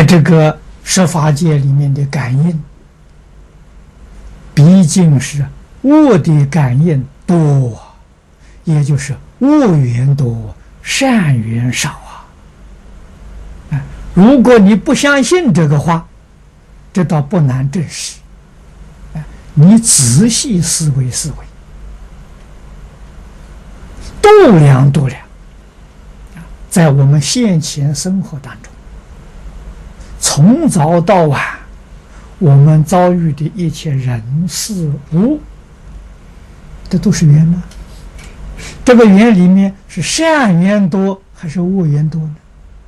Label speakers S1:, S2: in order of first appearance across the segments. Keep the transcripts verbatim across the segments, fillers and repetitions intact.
S1: 在这个十法界里面的感应，毕竟是恶的感应多，也就是恶缘多，善缘少啊。啊，如果你不相信这个话，这倒不难证实。啊，你仔细思维思维，度量度量，在我们现前生活当中，从早到晚，我们遭遇的一切人事物，这都是缘呢。这个缘里面是善缘多还是恶缘多呢？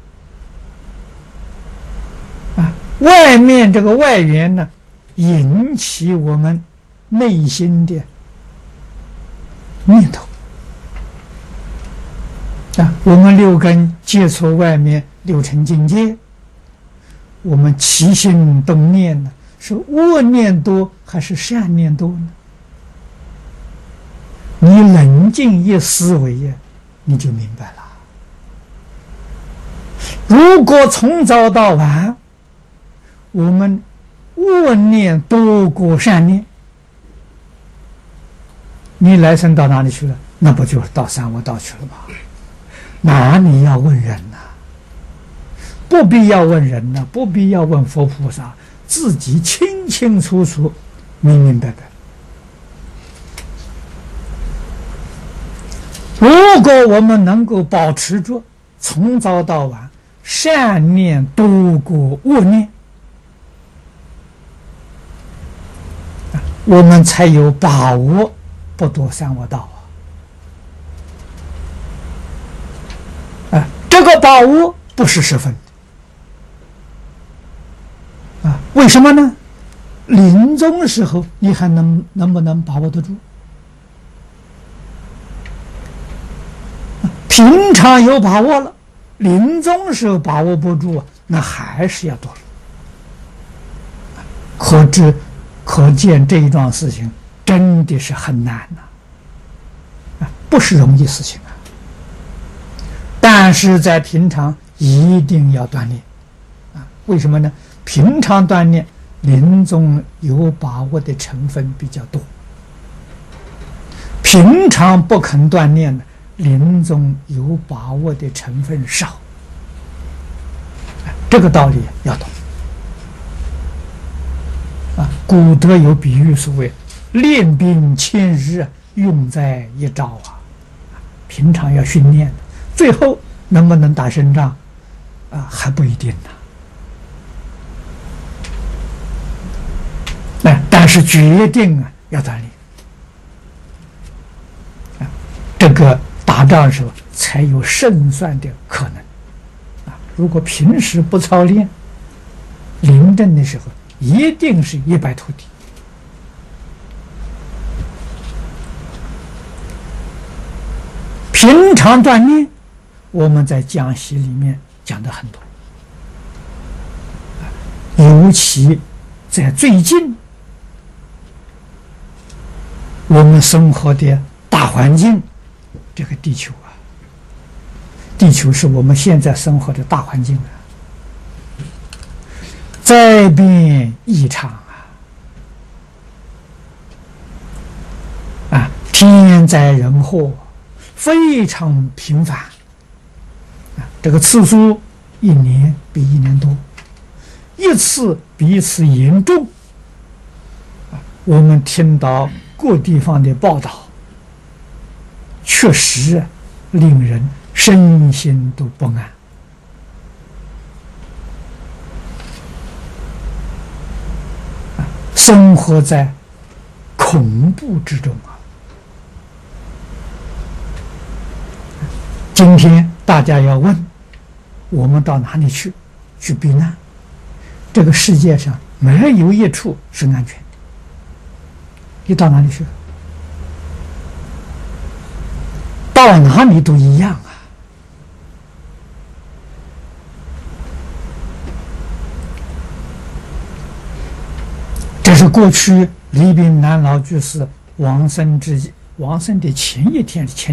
S1: 啊，外面这个外缘呢，引起我们内心的念头。啊，我们六根接触外面六尘境界，我们起心动念呢，是恶念多还是善念多呢？你冷静一思维呀，你就明白了。如果从早到晚，我们恶念多过善念，你来生到哪里去了？那不就是到三恶道去了吗？哪里要问人呢？不必要问人呢，不必要问佛菩萨，自己清清楚楚、明明白白。如果我们能够保持住从早到晚善念多过恶念，我们才有把握不堕三恶道啊！啊，这个把握不是十分的啊！为什么呢？临终时候你还能能不能把握得住？平常有把握了，临终时候把握不住，那还是要堕落。可知可见这一桩事情真的是很难呐、啊，不是容易事情啊。但是在平常一定要锻炼啊，为什么呢？平常锻炼，临终有把握的成分比较多，平常不肯锻炼的，临终有把握的成分少，这个道理要懂啊。古德有比喻，所谓练兵千日，用在一朝啊。平常要训练，最后能不能打胜仗啊，还不一定呢。哎，但是决定啊要锻炼啊，这个打仗的时候才有胜算的可能啊！如果平时不操练，临阵的时候一定是一败涂地。平常锻炼，我们在讲习里面讲的很多，尤其在最近我们生活的大环境。这个地球啊，地球是我们现在生活的大环境啊，灾变异常啊，啊，天灾人祸非常频繁啊，这个次数一年比一年多，一次比一次严重啊。我们听到各地方的报道，确实令人身心都不安啊，生活在恐怖之中啊。今天大家要问我们到哪里去去避难，这个世界上没有一处是安全的，你到哪里去？到哪里都一样啊！这是过去李炳南老居士往生之往生的前一天前。